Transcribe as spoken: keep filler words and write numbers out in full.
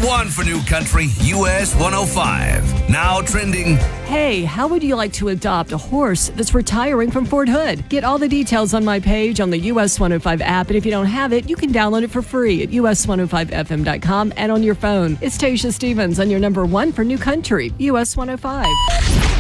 one for New Country, U S one oh five. Now trending. Hey, how would you like to adopt a horse that's retiring from Fort Hood? Get all the details on my page on the U S one oh five app, and if you don't have it, you can download it for free at U S one oh five F M dot com and on your phone. It's Tasha Stevens on your number one for New Country, U S one oh five.